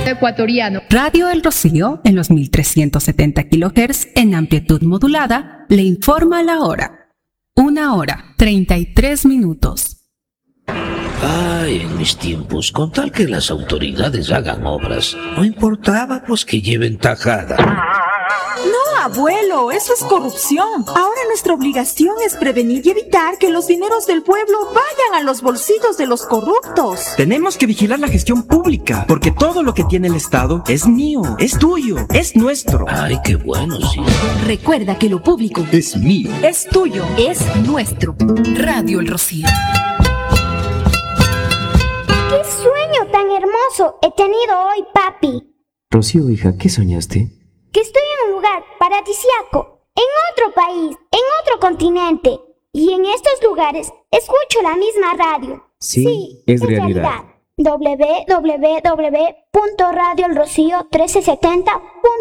ecuatoriano. Radio El Rocío, en los 1370 kHz en amplitud modulada, le informa la hora. 1:33. Ay, en mis tiempos, con tal que las autoridades hagan obras, no importaba pues que lleven tajada. No, abuelo, eso es corrupción. Ahora nuestra obligación es prevenir y evitar que los dineros del pueblo vayan a los bolsillos de los corruptos. Tenemos que vigilar la gestión pública, porque todo lo que tiene el Estado es mío, es tuyo, es nuestro. Ay, qué bueno, sí. Recuerda que lo público Es mío. Es tuyo. es nuestro. Radio El Rocío. ¡Qué sueño tan hermoso he tenido hoy, papi! Rocío, hija, ¿qué soñaste? Que estoy en un lugar paradisíaco, en otro país, en otro continente. Y en estos lugares escucho la misma radio. Sí, es realidad. www.radioelrocío1370.com